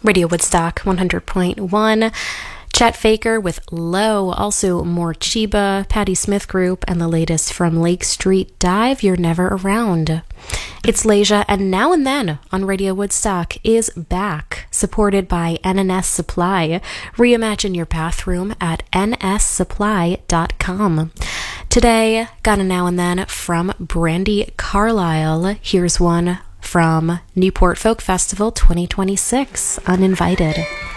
Radio Woodstock 100.1. Chet Faker with Low, also more Chiba, Patti Smith Group, and the latest from Lake Street Dive, You're Never Around. It's Leisha, and Now and Then on Radio Woodstock is back, supported by NNS Supply. Reimagine your bathroom at nssupply.com. Today, got a Now and Then from Brandi Carlile. Here's one from Newport Folk Festival 2026, Uninvited.